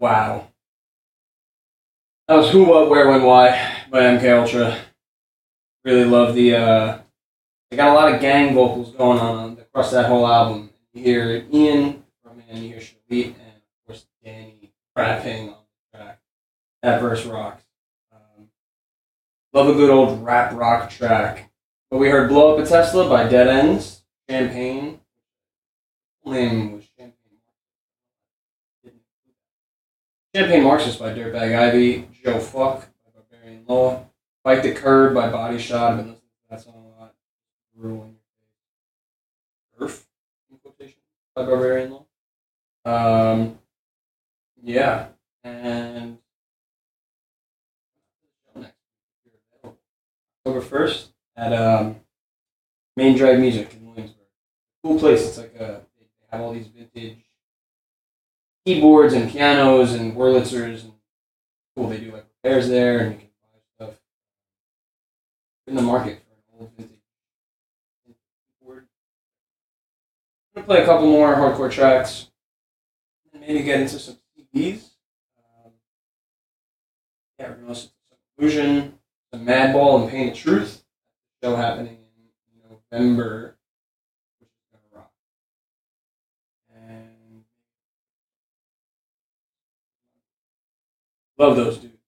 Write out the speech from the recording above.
Wow. That was Who, What, Where, When, Why by MK Ultra. Really love they got a lot of gang vocals going on across that whole album. You hear Ian from it, and you hear Shalit, and of course Danny rapping on the track. That verse rocks. Um, Love a good old rap rock track. But we heard Blow Up a Tesla by Dead Ends, Champagne. Name was Champagne Marxist by Dirtbag Ivy, Joe Fuck by Barbarian Law, Fight the Curb by Body Shot. I've been listening to that song a lot. Ruin Your Face. Earth, in quotation, by Barbarian Law. Um, yeah. And October 1st at Main Drag Music in Williamsburg. Cool place. It's like they have all these vintage keyboards and pianos and Wurlitzers, and cool. They do like repairs there, and you can buy stuff in the market for an old vintage keyboard. I'm gonna play a couple more hardcore tracks, and maybe get into some CDs. Um, yeah, we're gonna listen to some Illusion, some Madball, and Pain of Truth. Show happening in November, which is gonna rock. And love those dudes.